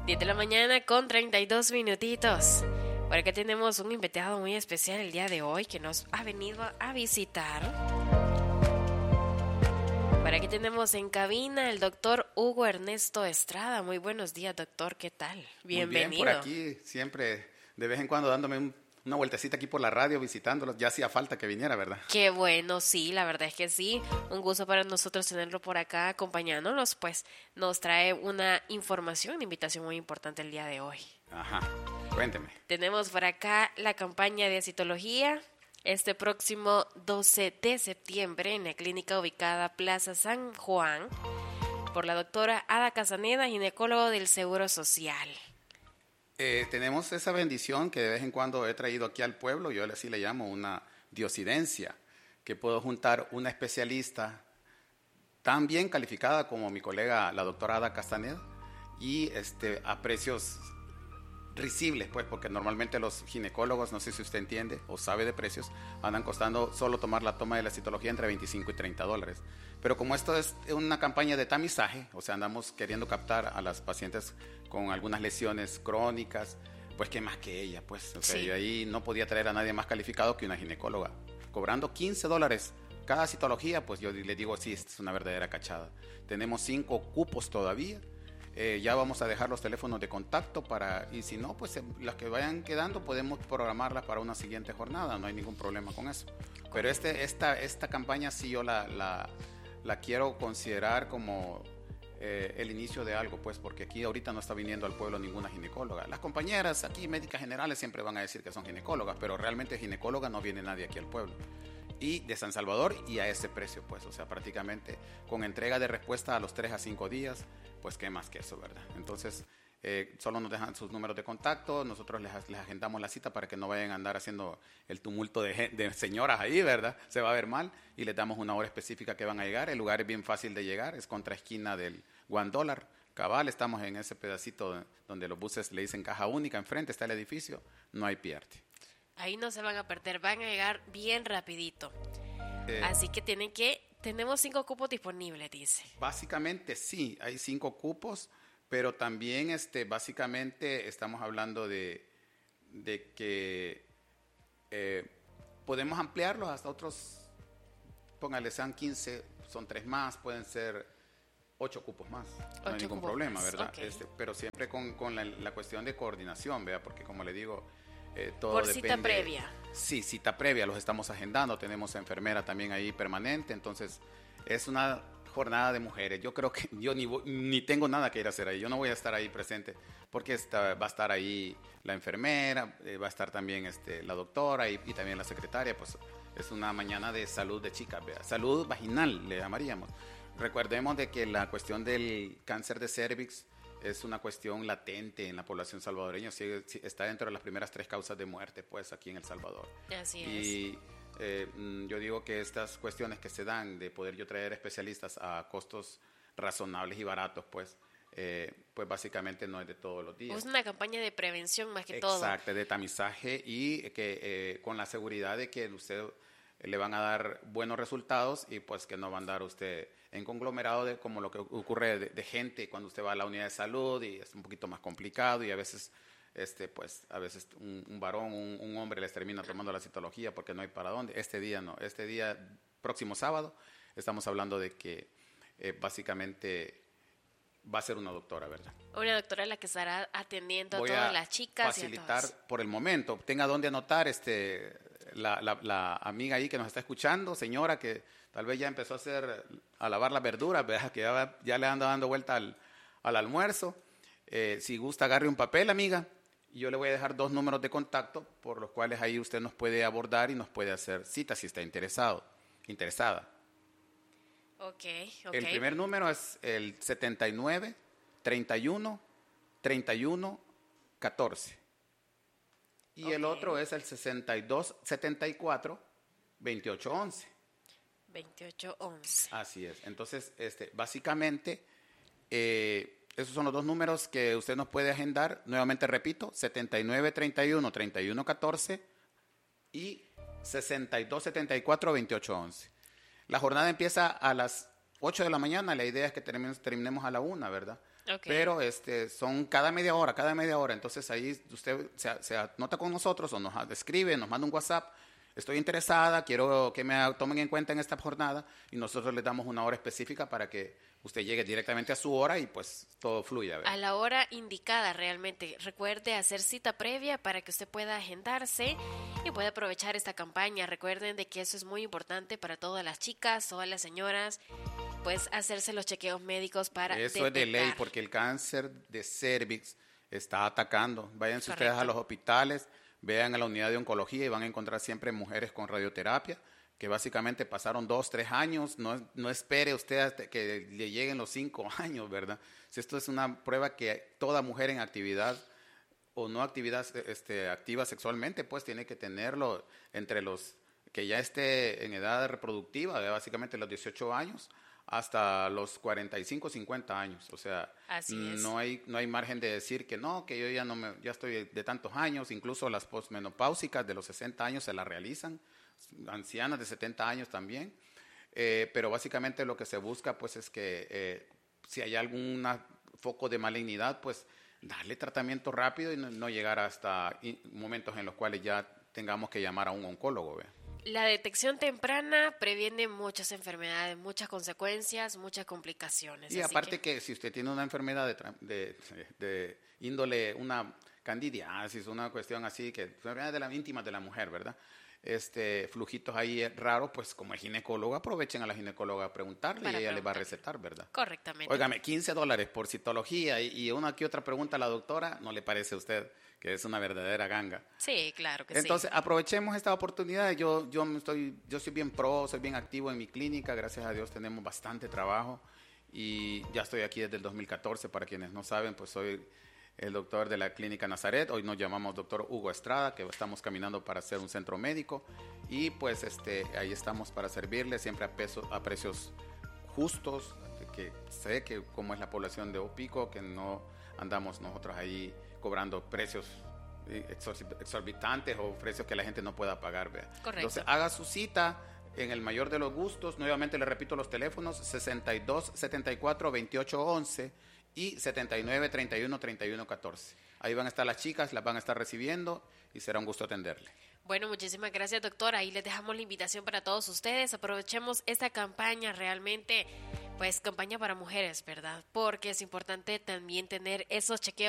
10 de la mañana con 32 minutitos. Por acá tenemos un invitado muy especial el día de hoy que nos ha venido a visitar. Por aquí tenemos en cabina el doctor Hugo Ernesto Estrada. Muy buenos días, doctor. ¿Qué tal? Bienvenido. Muy bien, por aquí siempre, de vez en cuando dándome una vueltecita aquí por la radio, visitándolos. Ya hacía falta que viniera, ¿verdad? Qué bueno, sí, la verdad es que sí. Un gusto para nosotros tenerlo por acá acompañándonos, pues nos trae una información, una invitación muy importante el día de hoy. Ajá, cuénteme. Tenemos por acá la campaña de citología este próximo 12 de septiembre en la clínica ubicada Plaza San Juan por la doctora Ada Casaneda, ginecólogo del Seguro Social. Tenemos esa bendición que de vez en cuando he traído aquí al pueblo, yo así le llamo una diosidencia, que puedo juntar una especialista tan bien calificada como mi colega la doctora Ada Castaneda y a precios risibles, pues, porque normalmente los ginecólogos, no sé si usted entiende o sabe de precios, andan costando solo tomar la toma de la citología entre $25 y $30. Pero como esto es una campaña de tamizaje, o sea, andamos queriendo captar a las pacientes con algunas lesiones crónicas, pues qué más que ella, pues, o sea, Sí. y ahí no podía traer a nadie más calificado que una ginecóloga, cobrando $15 cada citología, pues yo le digo, sí, esta es una verdadera cachada. Tenemos 5 cupos todavía. Ya vamos a dejar los teléfonos de contacto y si no, pues las que vayan quedando podemos programarlas para una siguiente jornada, no hay ningún problema con eso. Pero esta campaña sí yo la quiero considerar como el inicio de algo, pues, porque aquí ahorita no está viniendo al pueblo ninguna ginecóloga. Las compañeras aquí, médicas generales, siempre van a decir que son ginecólogas, pero realmente ginecóloga no viene nadie aquí al pueblo. Y de San Salvador y a ese precio, pues, o sea, prácticamente con entrega de respuesta a los 3 a 5 días, pues qué más que eso, ¿verdad? Entonces, solo nos dejan sus números de contacto, nosotros les agendamos la cita para que no vayan a andar haciendo el tumulto de señoras ahí, ¿verdad? Se va a ver mal y les damos una hora específica que van a llegar. El lugar es bien fácil de llegar, es contra esquina del $1. Cabal, estamos en ese pedacito donde los buses le dicen caja única, enfrente está el edificio, no hay pierde. Ahí no se van a perder, van a llegar bien rapidito. Así que tenemos 5 cupos disponibles, dice. Básicamente sí, hay 5 cupos, pero también básicamente estamos hablando de que podemos ampliarlos hasta otros, póngale, sean 15, son 3 más, pueden ser 8 cupos más, no hay ningún problema, ¿verdad? Okay. Pero siempre con la cuestión de coordinación, ¿verdad? Porque como le digo, todo por depende. cita previa. Sí, cita previa, los estamos agendando, tenemos enfermera también ahí permanente, entonces es una jornada de mujeres. Yo creo que yo ni tengo nada que ir a hacer ahí, yo no voy a estar ahí presente, porque va a estar ahí la enfermera, va a estar también la doctora y también la secretaria, pues es una mañana de salud de chicas, ¿verdad? Salud vaginal le llamaríamos. Recordemos de que la cuestión del cáncer de cervix es una cuestión latente en la población salvadoreña, está dentro de las primeras 3 causas de muerte, pues, aquí en El Salvador. Así es. Y yo digo que estas cuestiones que se dan de poder yo traer especialistas a costos razonables y baratos, pues básicamente no es de todos los días. Es una campaña de prevención más que todo. Exacto, de tamizaje y que con la seguridad de que usted le van a dar buenos resultados y pues que no va a andar usted en conglomerado como lo que ocurre de gente cuando usted va a la unidad de salud y es un poquito más complicado y a veces a veces un varón, un hombre les termina tomando la citología porque no hay para dónde. Este día no, próximo sábado, estamos hablando de que básicamente va a ser una doctora, ¿verdad? Una doctora la que estará atendiendo Voy a todas las chicas facilitar y a todas. por el momento, tenga dónde anotar la amiga ahí que nos está escuchando, señora que tal vez ya empezó a lavar las verduras, ¿verdad? Que ya le anda dando vuelta al almuerzo. Si gusta, agarre un papel, amiga, y yo le voy a dejar 2 números de contacto por los cuales ahí usted nos puede abordar y nos puede hacer cita si está interesada. Okay. El primer número es el 79 31 31 14 y el otro es el 62 74 28 11. 2811. Así es. Entonces, básicamente, esos son los 2 números que usted nos puede agendar. Nuevamente repito, 79 31 31 14 y 62 74 28 11. La jornada empieza a las 8 de la mañana. La idea es que terminemos a la 1, ¿verdad? Ok. pero son cada media hora. Entonces ahí usted se anota con nosotros o nos escribe, nos manda un WhatsApp. Estoy interesada, quiero que me tomen en cuenta en esta jornada y nosotros le damos una hora específica para que usted llegue directamente a su hora y pues todo fluya. ¿Verdad? A la hora indicada realmente. Recuerde hacer cita previa para que usted pueda agendarse y pueda aprovechar esta campaña. Recuerden de que eso es muy importante para todas las chicas, todas las señoras, pues hacerse los chequeos médicos para Eso detectar. es de ley porque el cáncer de cervix está atacando. Váyanse ustedes a Correcto. los hospitales, vean a la unidad de oncología y van a encontrar siempre mujeres con radioterapia que básicamente pasaron 2, 3 años. No espere usted hasta que le lleguen los 5 años, ¿verdad? Si esto es una prueba que toda mujer en actividad o no actividad activa sexualmente, pues tiene que tenerlo entre los que ya esté en edad reproductiva, básicamente los 18 años hasta los 45, 50 años. O sea, Así es. no hay margen de decir que no, que yo ya estoy de tantos años. Incluso las posmenopáusicas de los 60 años se la realizan, ancianas de 70 años también. Pero básicamente lo que se busca pues es que si hay algún foco de malignidad, pues darle tratamiento rápido y no llegar hasta momentos en los cuales ya tengamos que llamar a un oncólogo. ¿Ve? La detección temprana previene muchas enfermedades, muchas consecuencias, muchas complicaciones. Y así aparte que si usted tiene una enfermedad de índole, una candidiasis, una cuestión así, que enfermedades de la íntima de la mujer, ¿verdad? Flujitos ahí raros, pues como el ginecólogo, aprovechen a la ginecóloga a preguntarle Para y ella le va a preguntarle. recetar, ¿verdad? Correctamente. Óigame, $15 por citología y una que otra pregunta a la doctora, ¿no le parece a usted que es una verdadera ganga? Sí, claro que Entonces, sí. aprovechemos esta oportunidad. Yo soy bien pro, soy bien activo en mi clínica. Gracias a Dios tenemos bastante trabajo. Y ya estoy aquí desde el 2014. Para quienes no saben, pues soy el doctor de la Clínica Nazaret. Hoy nos llamamos doctor Hugo Estrada, que estamos caminando para hacer un centro médico. Y pues ahí estamos para servirle, siempre a precios justos, que sé que como es la población de Opico, que no andamos nosotros ahí cobrando precios exorbitantes o precios que la gente no pueda pagar. ¿Vea? Correcto. Entonces haga su cita en el mayor de los gustos. Nuevamente le repito los teléfonos: 62 74 28 11 y 79 31 31 14. Ahí van a estar las chicas, las van a estar recibiendo y será un gusto atenderle. Bueno, muchísimas gracias, doctora. Ahí les dejamos la invitación para todos ustedes. Aprovechemos esta campaña realmente, pues campaña para mujeres, ¿verdad? Porque es importante también tener esos chequeos